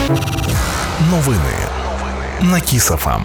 Новини на Kiss FM.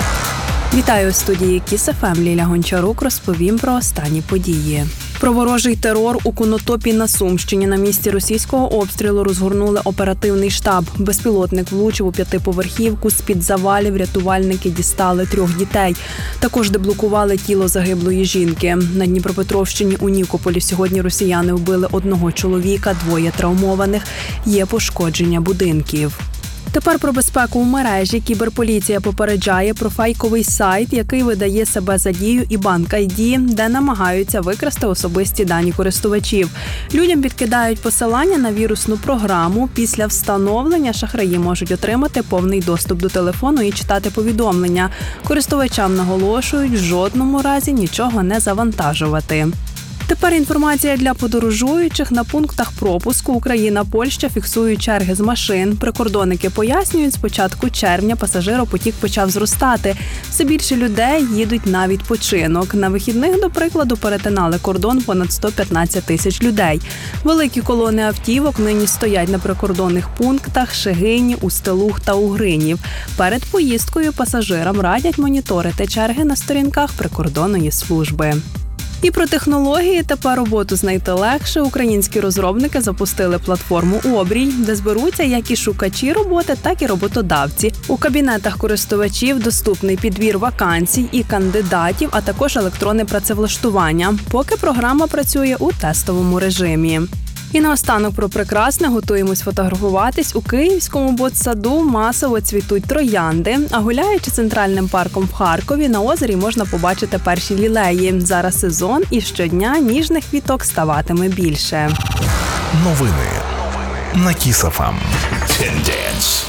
Вітаю у студії Kiss FM. Ліля Гончарук розповім про останні події. Про ворожий терор у Конотопі на Сумщині. На місці російського обстрілу розгорнули оперативний штаб. Безпілотник влучив у 5-поверхівку. З-під завалів рятувальники дістали 3 дітей. Також деблокували тіло загиблої жінки. На Дніпропетровщині у Нікополі сьогодні росіяни вбили 1 чоловіка, 2 травмованих. Є пошкодження будинків. Тепер про безпеку в мережі. Кіберполіція попереджає про фейковий сайт, який видає себе за Дію і Банк ID, де намагаються викрасти особисті дані користувачів. Людям підкидають посилання на вірусну програму. Після встановлення шахраї можуть отримати повний доступ до телефону і читати повідомлення. Користувачам наголошують, в жодному разі нічого не завантажувати. Тепер інформація для подорожуючих. На пунктах пропуску Україна-Польща фіксують черги з машин. Прикордонники пояснюють, з початку червня пасажиропотік почав зростати. Все більше людей їдуть на відпочинок. На вихідних, до прикладу, перетинали кордон понад 115 тисяч людей. Великі колони автівок нині стоять на прикордонних пунктах Шегині, Устилуг та Угринів. Перед поїздкою пасажирам радять моніторити черги на сторінках прикордонної служби. І про технології. Тепер роботу знайти легше. Українські розробники запустили платформу «Обрій», де зберуться як і шукачі роботи, так і роботодавці. У кабінетах користувачів доступний підбір вакансій і кандидатів, а також електронне працевлаштування, поки програма працює у тестовому режимі. І наостанок про прекрасне. Готуємось фотографуватись. У Київському ботсаду масово цвітуть троянди. А гуляючи центральним парком в Харкові, на озері можна побачити перші лілеї. Зараз сезон і щодня ніжних квіток ставатиме більше. Новини на Kiss FM. Tendence.